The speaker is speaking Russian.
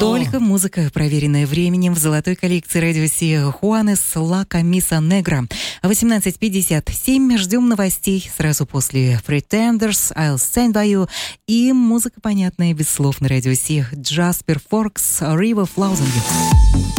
Только музыка, проверенная временем в золотой коллекции радио Сия Хуанес Ла Камиса Негра. 18:57. Ждем новостей сразу после Pretenders, I'll Stand By You и музыка, понятная без слов на радио Сия. Джаспер Форкс, River Flowing.